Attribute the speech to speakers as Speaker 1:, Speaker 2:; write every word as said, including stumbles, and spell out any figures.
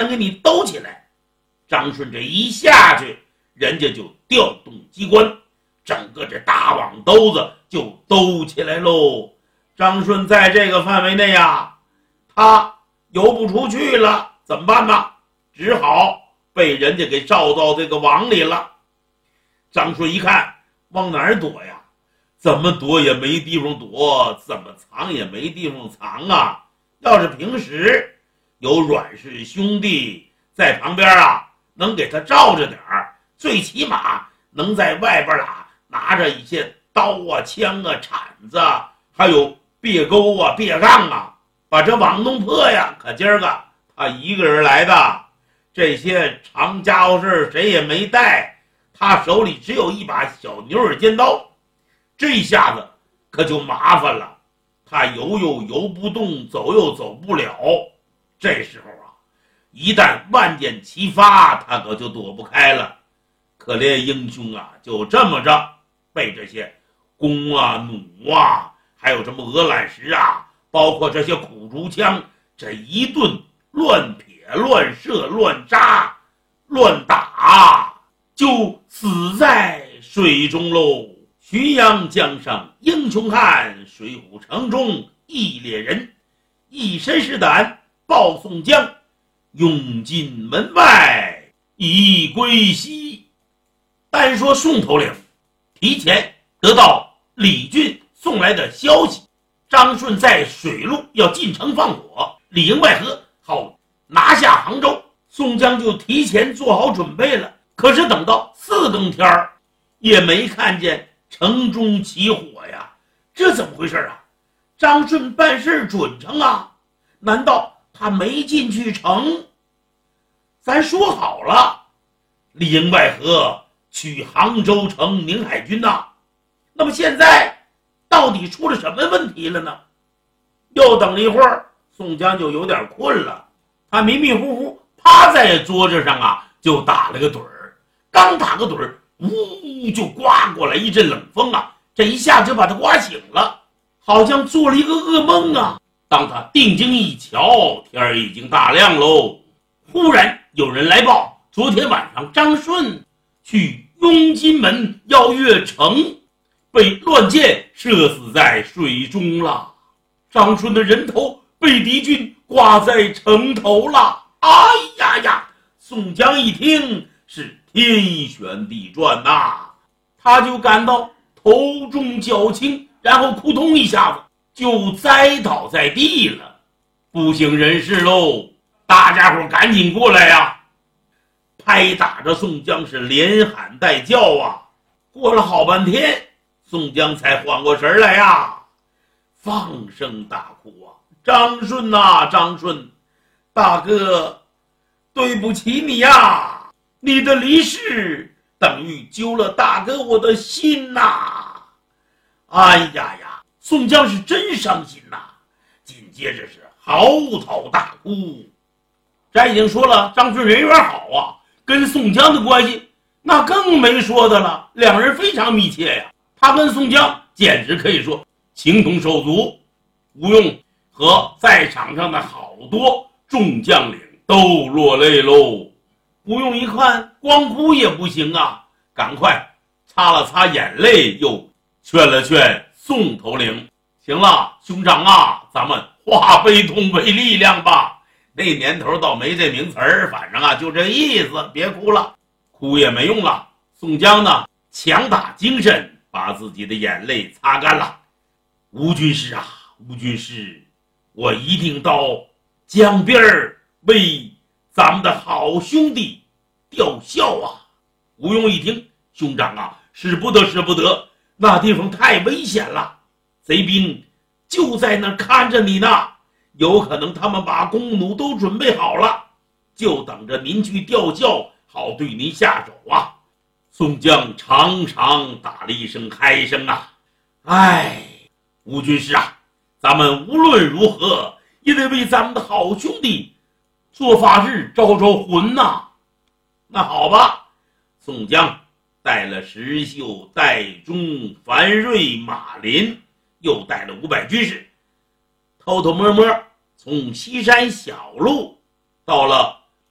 Speaker 1: 能给你兜起来。张顺这一下去，人家就调动机关，整个这大网兜子就兜起来喽。张顺在这个范围内呀，他游不出去了，怎么办呢？只好被人家给罩到这个网里了。张顺一看，往哪儿躲呀？怎么躲也没地方躲，怎么藏也没地方藏啊！要是平时有阮氏兄弟在旁边啊，能给他罩着点儿，最起码能在外边啊拿着一些刀啊、枪啊、铲子，还有别钩啊、别杠啊，把这网弄破呀。可今儿个他一个人来的，这些长家伙事谁也没带，他手里只有一把小牛耳尖刀，这下子可就麻烦了。他游又游不动，走又走不了。这时候啊，一旦万箭齐发，他可就躲不开了。可怜英雄啊，就这么着被这些弓啊、弩啊，还有什么鹅卵石啊，包括这些苦竹枪，这一顿乱撇、乱射、乱扎、乱打，就死在水中喽。浔阳江上英雄汉，水浒城中一猎人，一身是胆报宋江，涌进门外已归西。单说宋头领提前得到李俊送来的消息，张顺在水路要进城放火，里应外合好拿下杭州。宋江就提前做好准备了。可是等到四更天儿，也没看见城中起火呀，这怎么回事啊？张顺办事准成啊，难道他没进去城？咱说好了，里应外合取杭州城宁海军呐，那么现在到底出了什么问题了呢？又等了一会儿，宋江就有点困了，他迷迷糊糊趴在桌子上啊，就打了个盹儿。刚打个盹儿，呜，就刮过来一阵冷风啊，这一下就把他刮醒了，好像做了一个噩梦啊。当他定睛一瞧，天儿已经大亮喽。忽然有人来报，昨天晚上张顺去雍金门要越城，被乱箭射死在水中了。张顺的人头被敌军挂在城头了。哎呀呀！宋江一听是天旋地转呐、啊，他就感到头重脚轻，然后扑通一下子就栽倒在地了，不省人事喽。大家伙赶紧过来呀、啊！拍打着宋江是连喊带叫啊。过了好半天，宋江才缓过神来呀，放声大哭啊：张顺啊，张顺大哥，对不起你呀，你的离世等于揪了大哥我的心呐！哎呀呀，宋江是真伤心呐，紧接着是嚎啕大哭。咱已经说了，张顺人缘好啊，跟宋江的关系那更没说的了，两人非常密切呀。他跟宋江简直可以说情同手足。吴用和在场上的好多众将领都落泪喽。吴用一看光哭也不行啊，赶快擦了擦眼泪，又劝了劝宋头领：行了，兄长啊，咱们化悲痛为力量吧。那年头倒没这名词儿，反正啊就这意思，别哭了，哭也没用了。宋江呢，强打精神，把自己的眼泪擦干了。吴军师啊，吴军师，我一定到江边儿为咱们的好兄弟吊孝啊！吴用一听，兄长啊，使不得，使不得，那地方太危险了，贼兵就在那儿看着你呢。有可能他们把弓弩都准备好了，就等着您去吊孝，好对您下手啊。宋江长长打了一声嗨声啊，哎，吴军师啊，咱们无论如何也得为咱们的好兄弟做法事招招魂呐、啊。那好吧，宋江带了石秀、戴忠、樊瑞、马林，又带了五百军士，偷偷摸摸从西山小路到了